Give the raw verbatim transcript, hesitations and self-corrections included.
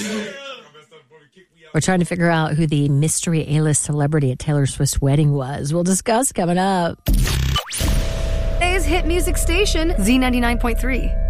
We're trying to figure out who the mystery A-list celebrity at Taylor Swift's wedding was. We'll discuss coming up. Today's hit music station, Z ninety-nine point three.